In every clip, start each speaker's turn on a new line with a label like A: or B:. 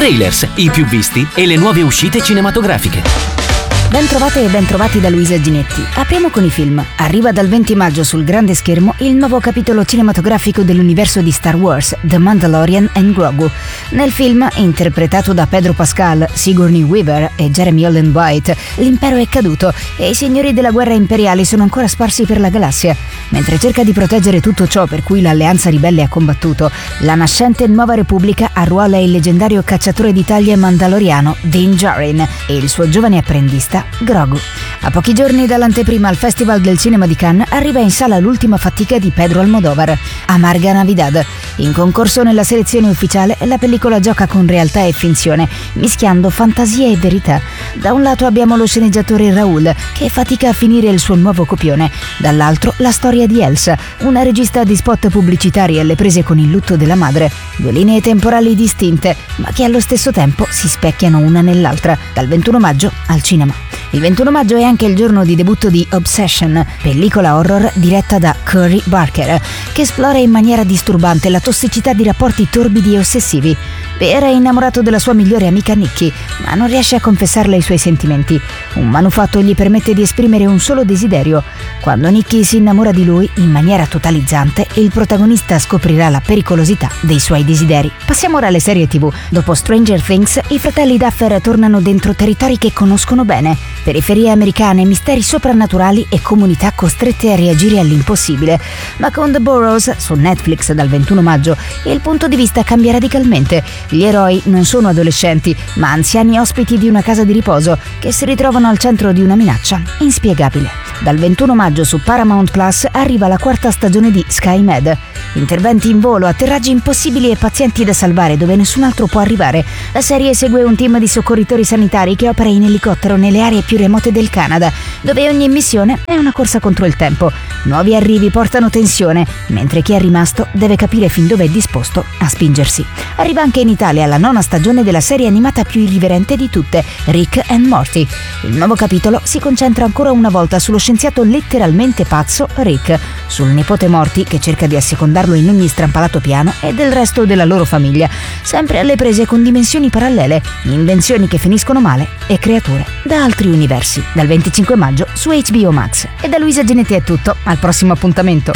A: Trailers, i più visti e le nuove uscite cinematografiche.
B: Bentrovate e bentrovati da Luisa Ginetti. Apriamo con i film. Arriva dal 20 maggio sul grande schermo il nuovo capitolo cinematografico dell'universo di Star Wars, The Mandalorian and Grogu. Nel film, interpretato da Pedro Pascal, Sigourney Weaver e Jeremy Allen White, l'impero è caduto e i signori della guerra imperiali sono ancora sparsi per la galassia. Mentre cerca di proteggere tutto ciò per cui l'alleanza ribelle ha combattuto, la nascente Nuova Repubblica arruola il leggendario cacciatore di taglie mandaloriano Din Djarin e il suo giovane apprendista Grogu. A pochi giorni dall'anteprima al Festival del Cinema di Cannes arriva in sala l'ultima fatica di Pedro Almodóvar, Amarga Navidad. In concorso nella selezione ufficiale, la pellicola gioca con realtà e finzione, mischiando fantasia e verità. Da un lato abbiamo lo sceneggiatore Raúl, che fatica a finire il suo nuovo copione. Dall'altro la storia di Elsa, una regista di spot pubblicitari alle prese con il lutto della madre. Due linee temporali distinte, ma che allo stesso tempo si specchiano una nell'altra. Dal 21 maggio al cinema. Il 21 maggio è anche il giorno di debutto di Obsession, pellicola horror diretta da Cory Barker, che esplora in maniera disturbante la tossicità di rapporti torbidi e ossessivi. Peter è innamorato della sua migliore amica Nikki, ma non riesce a confessarle i suoi sentimenti. Un manufatto gli permette di esprimere un solo desiderio. Quando Nikki si innamora di lui in maniera totalizzante, il protagonista scoprirà la pericolosità dei suoi desideri. Passiamo ora alle serie TV. Dopo Stranger Things, i fratelli Duffer tornano dentro territori che conoscono bene. Periferie americane, misteri soprannaturali e comunità costrette a reagire all'impossibile. Ma con The Burrows, su Netflix dal 21 maggio, il punto di vista cambia radicalmente. Gli eroi non sono adolescenti, ma anziani ospiti di una casa di riposo che si ritrovano al centro di una minaccia inspiegabile. Dal 21 maggio su Paramount Plus arriva la quarta stagione di SkyMed. Interventi in volo, atterraggi impossibili e pazienti da salvare dove nessun altro può arrivare. La serie segue un team di soccorritori sanitari che opera in elicottero nelle aree più remote del Canada, dove ogni missione è una corsa contro il tempo. Nuovi arrivi portano tensione, mentre chi è rimasto deve capire fin dove è disposto a spingersi. Arriva anche in Italia la 9ª stagione della serie animata più irriverente di tutte, Rick and Morty. Il nuovo capitolo si concentra ancora una volta sullo scienziato letteralmente pazzo Rick, sul nipote Morty che cerca di assecondarlo in ogni strampalato piano e del resto della loro famiglia, sempre alle prese con dimensioni parallele, invenzioni che finiscono male e creature da altri universi. Dal 25 maggio su HBO Max. E da Luisa Ginetti è tutto, al prossimo appuntamento.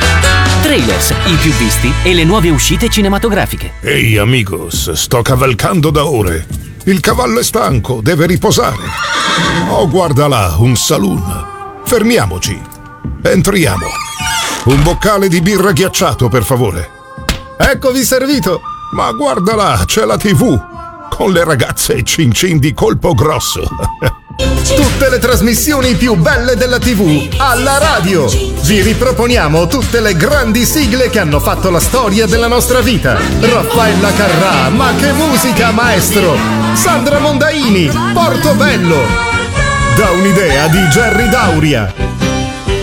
A: Trailers, i più visti e le nuove uscite cinematografiche.
C: Ehi amigos, sto cavalcando da ore. Il cavallo è stanco, deve riposare. Oh, guarda là, un saloon. Fermiamoci. Entriamo. Un boccale di birra ghiacciato, per favore. Eccovi servito. Ma guarda là, c'è la TV. Con le ragazze cin cin di colpo grosso.
D: Tutte le trasmissioni più belle della TV alla radio. Vi riproponiamo tutte le grandi sigle che hanno fatto la storia della nostra vita. Raffaella Carrà, ma che musica, maestro! Sandra Mondaini, Portobello. Da un'idea di Jerry Dauria.